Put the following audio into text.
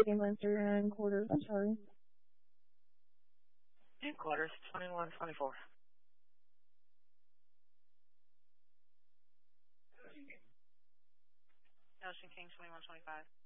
King Lancer and quarters. I'm sorry. And quarters 2124. Ocean King 2125.